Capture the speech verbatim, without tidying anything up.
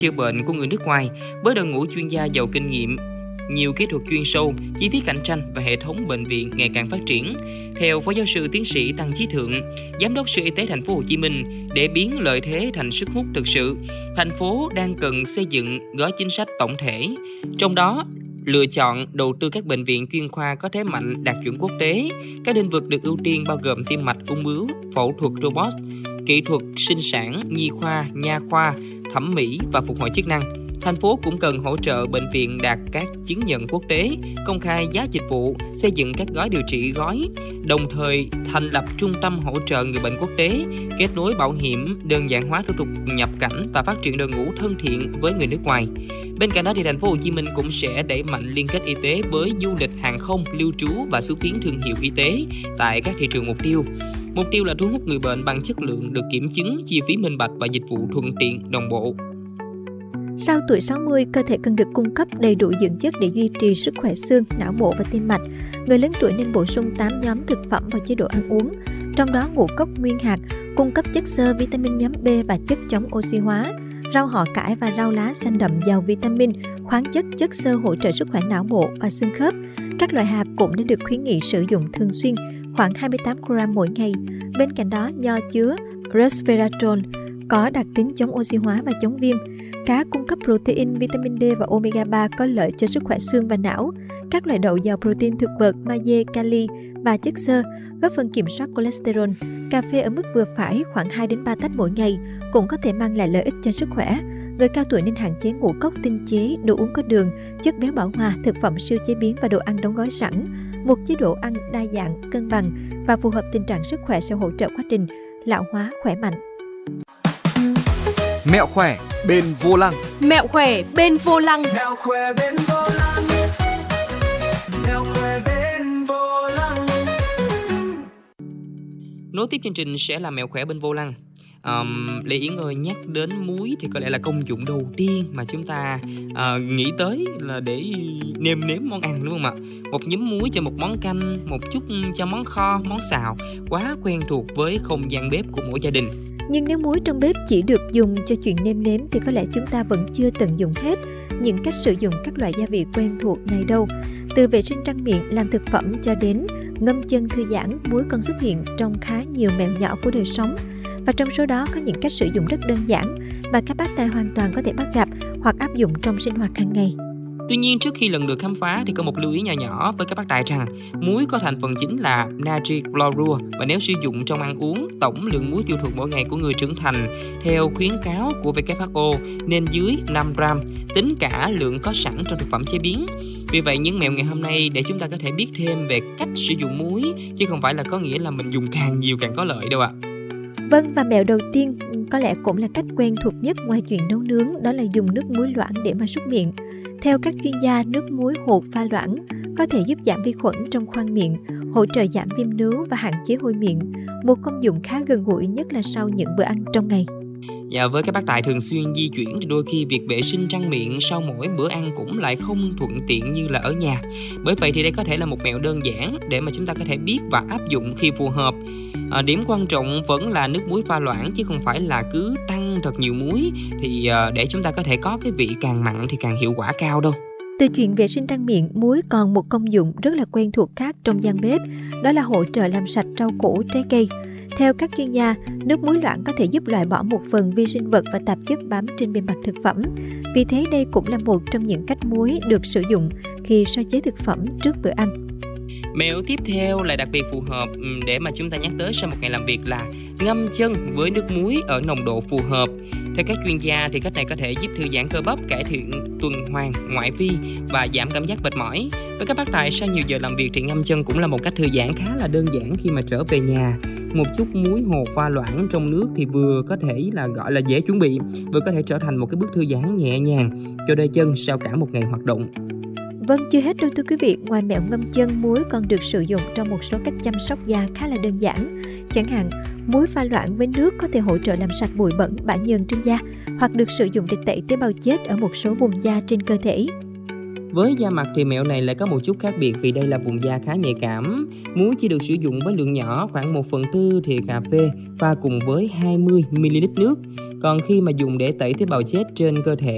chữa bệnh của người nước ngoài với đội ngũ chuyên gia giàu kinh nghiệm, nhiều kỹ thuật chuyên sâu, chi phí cạnh tranh và hệ thống bệnh viện ngày càng phát triển. Theo Phó Giáo sư Tiến sĩ Tăng Chí Thượng, Giám đốc Sở Y tế Thành phố Hồ Chí Minh, để biến lợi thế thành sức hút thực sự, thành phố đang cần xây dựng gói chính sách tổng thể. Trong đó, lựa chọn đầu tư các bệnh viện chuyên khoa có thế mạnh đạt chuẩn quốc tế. Các lĩnh vực được ưu tiên bao gồm tim mạch, ung bướu, phẫu thuật robot, kỹ thuật sinh sản, nhi khoa, nha khoa, thẩm mỹ và phục hồi chức năng. Thành phố cũng cần hỗ trợ bệnh viện đạt các chứng nhận quốc tế, công khai giá dịch vụ, xây dựng các gói điều trị gói, đồng thời thành lập trung tâm hỗ trợ người bệnh quốc tế, kết nối bảo hiểm, đơn giản hóa thủ tục nhập cảnh và phát triển đội ngũ thân thiện với người nước ngoài. Bên cạnh đó thì Thành phố Hồ Chí Minh cũng sẽ đẩy mạnh liên kết y tế với du lịch, hàng không, lưu trú và xúc tiến thương hiệu y tế tại các thị trường mục tiêu. Mục tiêu là thu hút người bệnh bằng chất lượng được kiểm chứng, chi phí minh bạch và dịch vụ thuận tiện, đồng bộ. Sau tuổi sáu mươi, cơ thể cần được cung cấp đầy đủ dưỡng chất để duy trì sức khỏe xương, não bộ và tim mạch. Người lớn tuổi nên bổ sung tám nhóm thực phẩm vào chế độ ăn uống. Trong đó ngũ cốc nguyên hạt cung cấp chất xơ, vitamin nhóm B và chất chống oxy hóa. Rau họ cải và rau lá xanh đậm giàu vitamin, khoáng chất, chất xơ hỗ trợ sức khỏe não bộ và xương khớp. Các loại hạt cũng nên được khuyến nghị sử dụng thường xuyên, khoảng hai mươi tám gram mỗi ngày. Bên cạnh đó, nho chứa resveratrol có đặc tính chống oxy hóa và chống viêm. Cá cung cấp protein, vitamin D và omega ba có lợi cho sức khỏe xương và não. Các loại đậu giàu protein thực vật, magie, kali và chất xơ góp phần kiểm soát cholesterol. Cà phê ở mức vừa phải, khoảng hai đến ba tách mỗi ngày cũng có thể mang lại lợi ích cho sức khỏe. Người cao tuổi nên hạn chế ngũ cốc tinh chế, đồ uống có đường, chất béo bão hòa, thực phẩm siêu chế biến và đồ ăn đóng gói sẵn. Một chế độ ăn đa dạng, cân bằng và phù hợp tình trạng sức khỏe sẽ hỗ trợ quá trình lão hóa khỏe mạnh. Mẹo khỏe bên vô lăng. Mẹo khỏe bên vô lăng. Mẹo khỏe bên vô lăng. Mẹo khỏe bên vô lăng. Nối tiếp chương trình sẽ là mẹo khỏe bên vô lăng. Um, Lê Yến ơi, nhắc đến muối thì có lẽ là công dụng đầu tiên mà chúng ta uh, nghĩ tới là để nêm nếm món ăn, đúng không ạ? Một nhúm muối cho một món canh, một chút cho món kho, món xào, quá quen thuộc với không gian bếp của mỗi gia đình. Nhưng nếu muối trong bếp chỉ được dùng cho chuyện nêm nếm thì có lẽ chúng ta vẫn chưa tận dụng hết những cách sử dụng các loại gia vị quen thuộc này đâu. Từ vệ sinh răng miệng, làm thực phẩm cho đến ngâm chân thư giãn, muối còn xuất hiện trong khá nhiều mẹo nhỏ của đời sống. Và trong số đó có những cách sử dụng rất đơn giản mà các bác tài hoàn toàn có thể bắt gặp hoặc áp dụng trong sinh hoạt hàng ngày. Tuy nhiên, trước khi lần lượt khám phá thì có một lưu ý nhỏ nhỏ với các bác tài rằng muối có thành phần chính là natri chlorua, và nếu sử dụng trong ăn uống, tổng lượng muối tiêu thụ mỗi ngày của người trưởng thành theo khuyến cáo của vê kép hát o nên dưới năm gram, tính cả lượng có sẵn trong thực phẩm chế biến. Vì vậy, những mẹo ngày hôm nay để chúng ta có thể biết thêm về cách sử dụng muối, chứ không phải là có nghĩa là mình dùng càng nhiều càng có lợi đâu ạ. Vâng, và mẹo đầu tiên có lẽ cũng là cách quen thuộc nhất ngoài chuyện nấu nướng, đó là dùng nước muối loãng để mà súc miệng. Theo các chuyên gia, nước muối hột pha loãng có thể giúp giảm vi khuẩn trong khoang miệng, hỗ trợ giảm viêm nướu và hạn chế hôi miệng, một công dụng khá gần gũi nhất là sau những bữa ăn trong ngày. Và với các bác tài thường xuyên di chuyển thì đôi khi việc vệ sinh răng miệng sau mỗi bữa ăn cũng lại không thuận tiện như là ở nhà. Bởi vậy thì đây có thể là một mẹo đơn giản để mà chúng ta có thể biết và áp dụng khi phù hợp. À, điểm quan trọng vẫn là nước muối pha loãng, chứ không phải là cứ tăng thật nhiều muối thì à, để chúng ta có thể có cái vị càng mặn thì càng hiệu quả cao đâu. Từ chuyện vệ sinh răng miệng, muối còn một công dụng rất là quen thuộc khác trong gian bếp, đó là hỗ trợ làm sạch rau củ, trái cây. Theo các chuyên gia, nước muối loãng có thể giúp loại bỏ một phần vi sinh vật và tạp chất bám trên bề mặt thực phẩm. Vì thế đây cũng là một trong những cách muối được sử dụng khi sơ chế thực phẩm trước bữa ăn. Mẹo tiếp theo lại đặc biệt phù hợp để mà chúng ta nhắc tới sau một ngày làm việc là ngâm chân với nước muối ở nồng độ phù hợp. Theo các chuyên gia thì cách này có thể giúp thư giãn cơ bắp, cải thiện tuần hoàn, ngoại vi và giảm cảm giác mệt mỏi. Với các bác tài sau nhiều giờ làm việc thì ngâm chân cũng là một cách thư giãn khá là đơn giản khi mà trở về nhà. Một chút muối hồ pha loãng trong nước thì vừa có thể là gọi là dễ chuẩn bị, vừa có thể trở thành một cái bước thư giãn nhẹ nhàng cho đôi chân sau cả một ngày hoạt động. Vâng, chưa hết đâu thưa quý vị, ngoài mẹo ngâm chân, muối còn được sử dụng trong một số cách chăm sóc da khá là đơn giản. Chẳng hạn, muối pha loãng với nước có thể hỗ trợ làm sạch bụi bẩn, bã nhờn trên da, hoặc được sử dụng để tẩy tế bào chết ở một số vùng da trên cơ thể. Với da mặt thì mẹo này lại có một chút khác biệt vì đây là vùng da khá nhạy cảm. Muối chỉ được sử dụng với lượng nhỏ, khoảng một phần tư thìa cà phê pha cùng với hai mươi mi li lít nước. Còn khi mà dùng để tẩy tế bào chết trên cơ thể